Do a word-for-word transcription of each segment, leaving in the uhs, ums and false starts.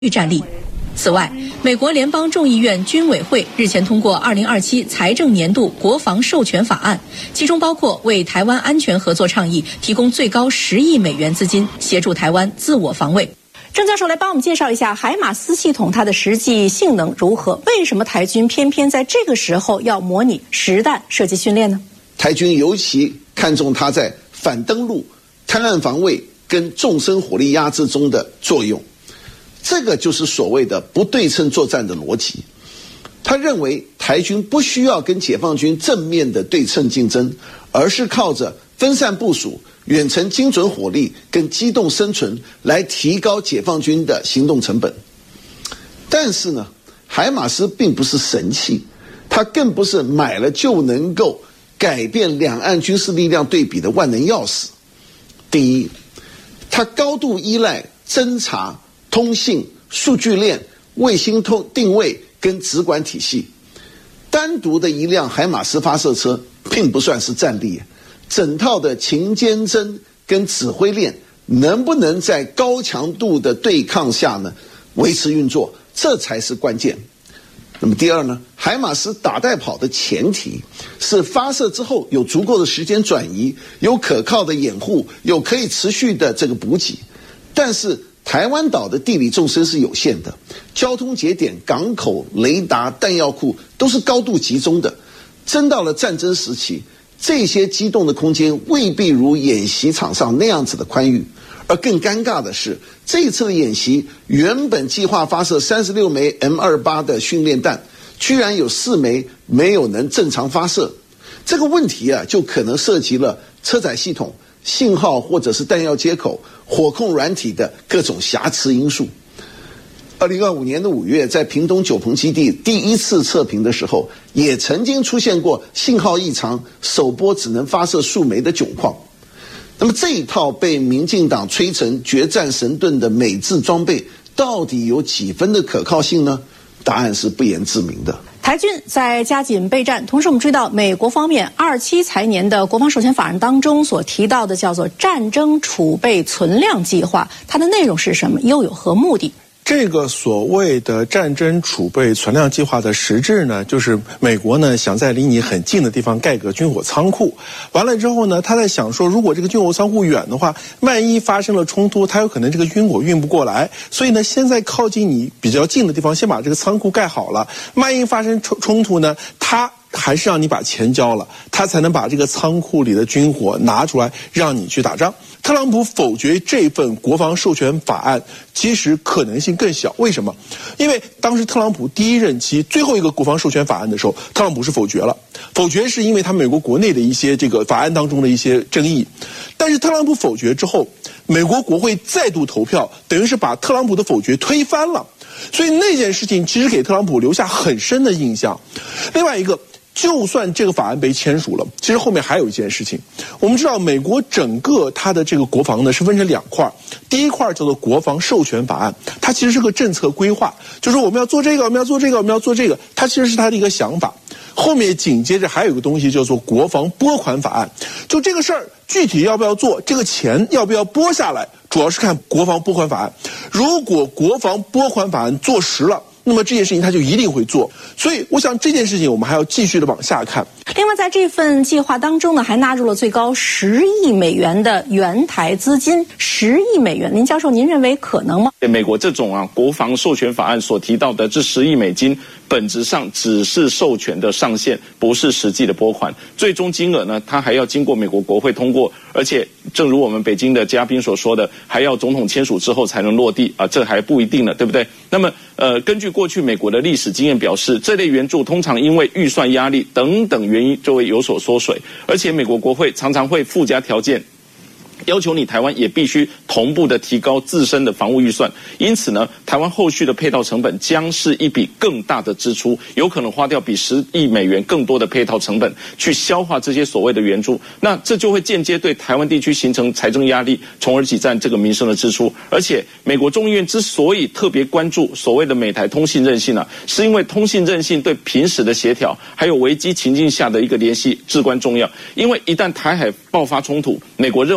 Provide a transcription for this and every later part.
战力。此外，美国联邦众议院军委会日前通过二零二七财政年度国防授权法案，其中包括为台湾安全合作倡议提供最高十亿美元资金，协助台湾自我防卫。郑教授来帮我们介绍一下海马斯系统它的实际性能如何？为什么台军偏偏在这个时候要模拟实弹射击训练呢？ 台军尤其看重它在反登陆、滩岸防卫跟纵深火力压制中的作用。这个就是所谓的不对称作战的逻辑。他认为台军不需要跟解放军正面的对称竞争，而是靠着分散部署、远程精准火力跟机动生存来提高解放军的行动成本。但是呢，海马斯并不是神器，它更不是买了就能够改变两岸军事力量对比的万能钥匙。第一，它高度依赖侦察、通信、数据链、卫星通定位跟直管体系。单独的一辆海马斯发射车并不算是战力，整套的勤监侦跟指挥链能不能在高强度的对抗下呢维持运作，这才是关键。那么第二呢，海马斯打带跑的前提是发射之后有足够的时间转移，有可靠的掩护，有可以持续的这个补给。但是台湾岛的地理纵深是有限的，交通节点、港口、雷达、弹药库都是高度集中的。真到了战争时期，这些机动的空间未必如演习场上那样子的宽裕。而更尴尬的是，这一次的演习原本计划发射三十六枚 M 二十八 的训练弹，居然有四枚没有能正常发射。这个问题啊，就可能涉及了车载系统、信号或者是弹药接口、火控软体的各种瑕疵因素。二零二五年的五月，在屏东九鹏基地第一次测评的时候，也曾经出现过信号异常，首波只能发射数枚的窘况。那么这一套被民进党吹成决战神盾的美制装备，到底有几分的可靠性呢？答案是不言自明的。 台军在加紧备战，同时我们知道美国方面二七财年的国防授权法案当中所提到的叫做战争储备存量计划，它的内容是什么，又有何目的？ 这个所谓的战争储备存量计划的实质呢，就是美国呢想在离你很近的地方盖个军火仓库，完了之后呢，他在想说，如果这个军火仓库远的话，万一发生了冲突，他有可能这个军火运不过来，所以呢，现在靠近你比较近的地方，先把这个仓库盖好了，万一发生冲冲突呢，他还是让你把钱交了，他才能把这个仓库里的军火拿出来让你去打仗。特朗普否决这份国防授权法案，其实可能性更小。为什么？因为当时特朗普第一任期最后一个国防授权法案的时候，特朗普是否决了。否决是因为他美国国内的一些这个法案当中的一些争议。但是特朗普否决之后，美国国会再度投票，等于是把特朗普的否决推翻了。所以那件事情其实给特朗普留下很深的印象。另外一个，就算这个法案被签署了，其实后面还有一件事情。我们知道美国整个它的这个国防呢是分成两块，第一块叫做国防授权法案，它其实是个政策规划，就是说我们要做这个，我们要做这个，我们要做这个，它其实是它的一个想法。后面紧接着还有一个东西叫做国防拨款法案，就这个事儿具体要不要做，这个钱要不要拨下来，主要是看国防拨款法案。如果国防拨款法案做实了，那么这件事情他就一定会做，所以我想这件事情我们还要继续的往下看。 另外，在这份计划当中呢，还纳入了最高十亿美元的援台资金。十亿美元，林教授，您认为可能吗？ 美国这种啊国防授权法案所提到的这十亿美金，本质上只是授权的上限，不是实际的拨款。最终金额呢，它还要经过美国国会通过，而且正如我们北京的嘉宾所说的，还要总统签署之后才能落地啊，这还不一定呢，对不对？那么，呃，根据过去美国的历史经验表示，这类援助通常因为预算压力等等原因就会有所缩水，而且美国国会常常会附加条件，要求你台湾也必须同步的提高自身的防务预算，因此呢，台湾后续的配套成本将是一笔更大的支出，有可能花掉比十亿美元更多的配套成本去消化这些所谓的援助，那这就会间接对台湾地区形成财政压力，从而挤占这个民生的支出。而且，美国众议院之所以特别关注所谓的美台通信韧性啊，是因为通信韧性对平时的协调还有危机情境下的一个联系至关重要。因为一旦台海爆发冲突，美国认为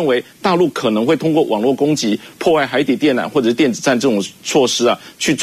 大陆可能会通过网络攻击、破坏海底电缆或者是电子战这种措施啊，去